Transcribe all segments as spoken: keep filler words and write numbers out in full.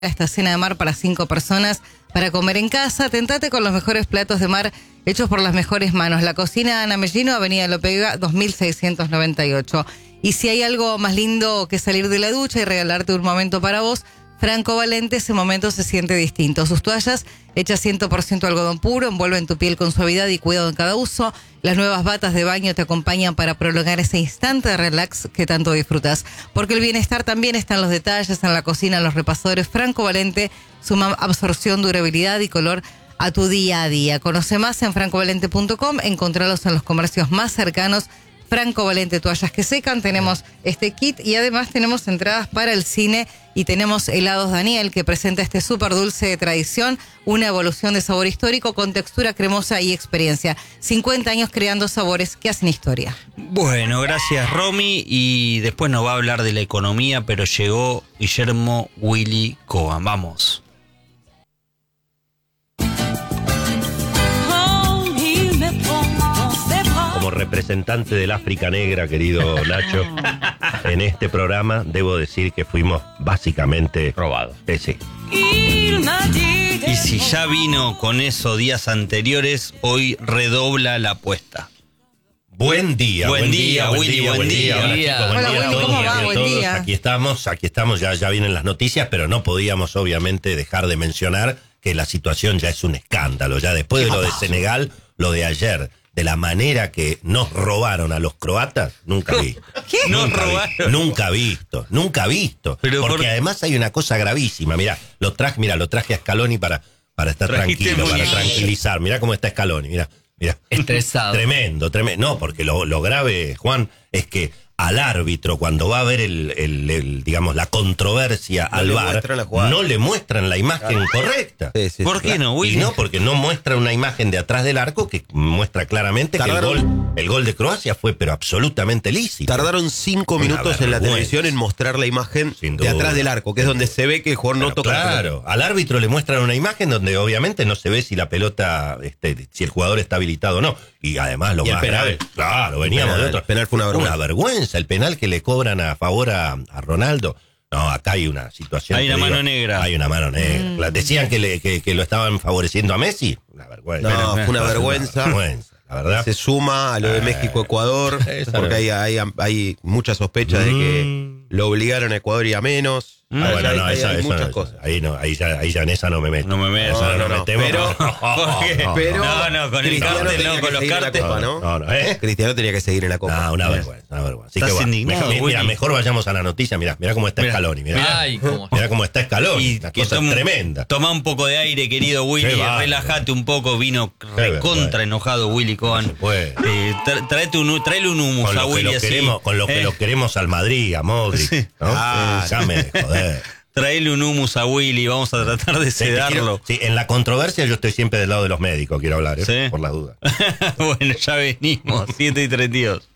esta cena de mar para cinco personas para comer en casa. Tentate con los mejores platos de mar hechos por las mejores manos. La cocina Ana Mellino, Avenida Lopega, dos mil seiscientos noventa y ocho. Y si hay algo más lindo que salir de la ducha y regalarte un momento para vos, Franco Valente, ese momento se siente distinto. Sus toallas, hechas cien por ciento algodón puro, envuelven tu piel con suavidad y cuidado en cada uso. Las nuevas batas de baño te acompañan para prolongar ese instante de relax que tanto disfrutas. Porque el bienestar también está en los detalles, en la cocina, en los repasadores. Franco Valente suma absorción, durabilidad y color a tu día a día. Conoce más en franco valente punto com, encontralos en los comercios más cercanos. Franco Valente, toallas que secan, tenemos este kit y además tenemos entradas para el cine y tenemos helados Daniel, que presenta este súper dulce de tradición, una evolución de sabor histórico con textura cremosa y experiencia. cincuenta años creando sabores que hacen historia. Bueno, gracias Romy, y después nos va a hablar de la economía, pero llegó Guillermo Willy Coban. Vamos. Como representante del África Negra, querido Nacho, en este programa debo decir que fuimos básicamente robados. Eh, sí. Y si ya vino con eso días anteriores, hoy redobla la apuesta. Buen día, buen, buen día, día, Willy, buen día. Hola, día. chicos, buen Hola, día a Willy, todos, ¿cómo va? a Buen todos. día. Aquí estamos, aquí estamos, ya, ya vienen las noticias, pero no podíamos obviamente dejar de mencionar que la situación ya es un escándalo. Ya después de lo de Senegal, lo de ayer, de la manera que nos robaron a los croatas, nunca vi. ¿Qué? Nunca Nos robaron. vi, nunca visto, nunca visto. Pero porque por... además hay una cosa gravísima. Mirá, lo traje, mira, lo traje a Scaloni para, para estar Trajiste tranquilo, muy para bien. tranquilizar. Mirá cómo está Scaloni, mirá. Mirá. Estresado. Tremendo, tremendo. No, porque lo, lo grave, Juan, es que al árbitro, cuando va a ver el, el, el digamos, la controversia No al le V A R, muestran la jugada. no le muestran la imagen correcta. Sí, sí, ¿Por sí. qué no, Willy? Y no, porque no muestra una imagen de atrás del arco que muestra claramente que el Tardaron- gol, el gol de Croacia fue pero absolutamente lícito. Tardaron cinco Una minutos en la vergüenza. televisión en mostrar la imagen Sin de duda. atrás del arco, que es donde se ve que el jugador no Pero toca la pelota. claro, al árbitro le muestran una imagen donde obviamente no se ve si la pelota, este, si el jugador está habilitado o no. Y además lo Y el más penal. grave, claro, veníamos penal, de otro. el penal fue una vergüenza. Una vergüenza, el penal que le cobran a favor a, a Ronaldo. No, acá hay una situación. Hay te una digo, mano negra. Hay una mano negra. La- Decían que, le, que, que lo estaban favoreciendo a Messi. Una vergüenza. No, Pero, fue una una vergüenza. vergüenza, la verdad. Se suma a lo de Eh, México-Ecuador, esa porque no. hay, hay, hay mucha sospecha de que lo obligaron a Ecuador y a menos. Ah, Hay- bueno, hay, no, hay- esa, hay esa muchas no, cosas. Ahí, no, ahí, ya, ahí ya en esa no me meto. No me meto. Esa No, no, no, metemos. pero- Porque- No, pero no, no, con el Cristiano cártel, tenía no, que con los seguir en la cárteles. Copa, ¿no? No, no, ¿eh? Cristiano tenía que seguir en la Copa. No, una vergüenza, una vergüenza. Así Estás que bueno, indignado, mejor, mira, Willy. mejor vayamos a la noticia. Mira, mira cómo está Mira. Scaloni. Mira, Ay, cómo. mira cómo está Scaloni. Y Una que cosa toma- tremenda. Toma un poco de aire, querido Willy. Qué bárbaro. Relájate un poco. Vino Qué recontra vergüenza. enojado Willy Coban. No se puede. Eh, tra- tráete un, tráele un humus Con a lo que Willy lo así. queremos, con lo que Eh, lo queremos al Madrid, a Modric. Sí. ¿no? Ah, Déjame de joder. Tráele un humus a Willy. Vamos a tratar de Sí, te quiero- sedarlo. sí, en la controversia yo estoy siempre del lado de los médicos, quiero hablar, ¿eh? Sí. Por las dudas. Bueno, ya venimos. siete y treinta y dos.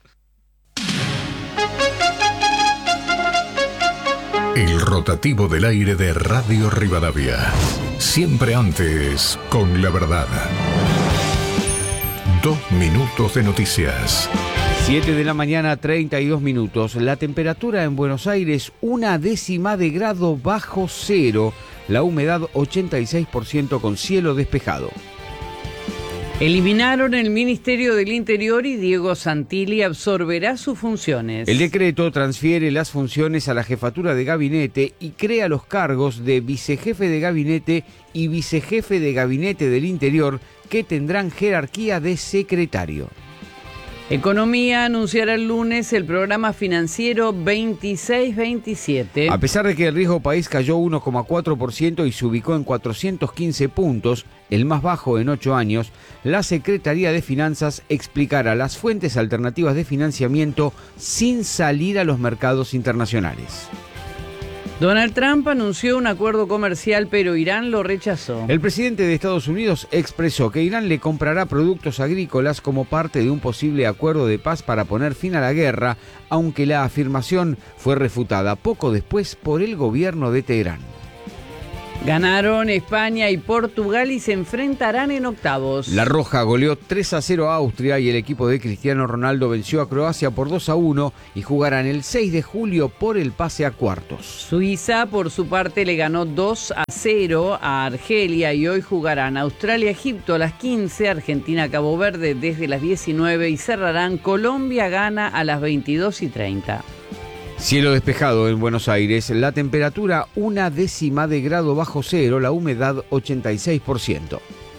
El rotativo del aire de Radio Rivadavia. Siempre antes con la verdad. Dos minutos de noticias. siete de la mañana, treinta y dos minutos. La temperatura en Buenos Aires, una décima de grado bajo cero. La humedad, ochenta y seis por ciento con cielo despejado. Eliminaron el Ministerio del Interior y Diego Santilli absorberá sus funciones. El decreto transfiere las funciones a la jefatura de gabinete y crea los cargos de vicejefe de gabinete y vicejefe de gabinete del Interior, que tendrán jerarquía de secretario. Economía anunciará el lunes el programa financiero veintiséis veintisiete. A pesar de que el riesgo país cayó uno coma cuatro por ciento y se ubicó en cuatrocientos quince puntos, el más bajo en ocho años, la Secretaría de Finanzas explicará las fuentes alternativas de financiamiento sin salir a los mercados internacionales. Donald Trump anunció un acuerdo comercial, pero Irán lo rechazó. El presidente de Estados Unidos expresó que Irán le comprará productos agrícolas como parte de un posible acuerdo de paz para poner fin a la guerra, aunque la afirmación fue refutada poco después por el gobierno de Teherán. Ganaron España y Portugal y se enfrentarán en octavos. La Roja goleó tres a cero a Austria y el equipo de Cristiano Ronaldo venció a Croacia por dos a uno y jugarán el seis de julio por el pase a cuartos. Suiza, por su parte, le ganó dos a cero a Argelia y hoy jugarán Australia-Egipto a las quince, Argentina-Cabo Verde desde las diecinueve y cerrarán Colombia-Ghana a las veintidós y treinta. Cielo despejado en Buenos Aires, la temperatura una décima de grado bajo cero, la humedad ochenta y seis por ciento.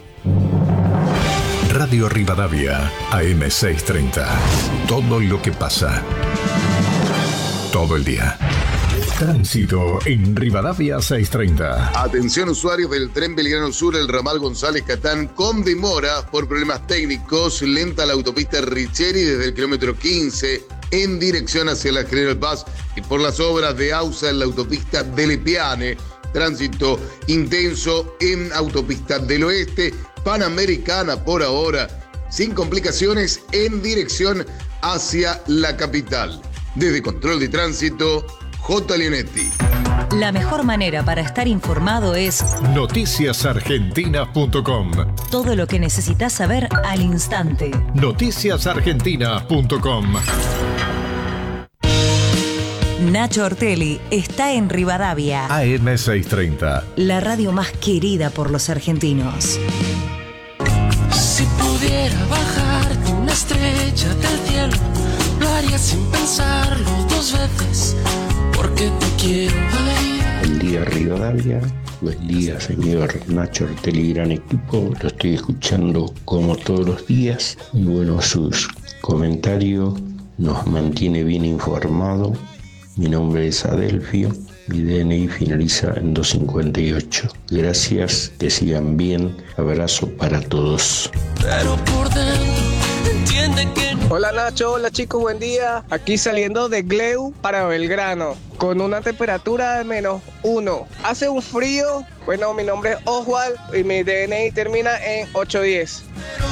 Radio Rivadavia, A M seiscientos treinta. Todo lo que pasa. Todo el día. Tránsito en Rivadavia seiscientos treinta. Atención usuarios del tren Belgrano Sur, el ramal González Catán, con demora por problemas técnicos, lenta la autopista Richeri desde el kilómetro quince en dirección hacia la General Paz y por las obras de AUSA en la autopista de Lepiane. Tránsito intenso en autopista del Oeste, Panamericana por ahora, sin complicaciones en dirección hacia la capital. Desde Control de Tránsito, J. Leonetti. La mejor manera para estar informado es noticias argentinas punto com. Todo lo que necesitas saber al instante. noticias argentinas punto com. Nacho Ortelli está en Rivadavia. A M seiscientos treinta. La radio más querida por los argentinos. Si pudiera bajarte una estrella del cielo, lo haría sin pensarlo dos veces, porque te quiero. Buen día Rivadavia, buen día señor Nacho Ortelli, gran equipo, lo estoy escuchando como todos los días y bueno, sus comentarios nos mantiene bien informado. Mi nombre es Adelfio, mi D N I finaliza en doscientos cincuenta y ocho. Gracias, que sigan bien, abrazo para todos. Pero por dentro entiende que... Hola Nacho, hola chicos, buen día. Aquí saliendo de Gleu para Belgrano, con una temperatura de menos uno. Hace un frío. Bueno, mi nombre es Oswald y mi D N I termina en ocho diez.